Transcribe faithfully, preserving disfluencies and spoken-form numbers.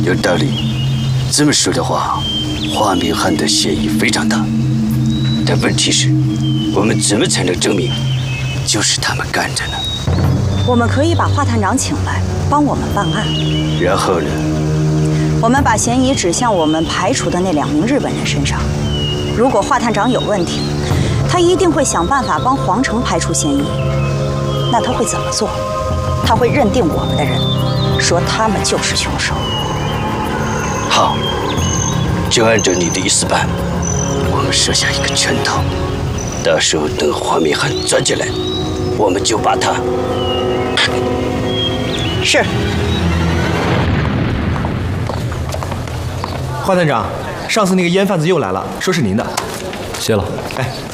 有道理。这么说的话，华明汉的嫌疑非常大。但问题是，我们怎么才能证明就是他们干的呢？ 我们可以把华探长请来，帮我们办案。 然后呢？ 我们把嫌疑指向我们排除的那两名日本人身上。如果华探长有问题，他一定会想办法帮皇城排除嫌疑。那他会怎么做？他会认定我们的人，说他们就是凶手。 好，就按照你的意思办。我们设下一个圈套，到时候等华明汉钻进来，我们就把他。 是。 华探长，上次那个烟贩子又来了，说是您的。 谢了。 哎。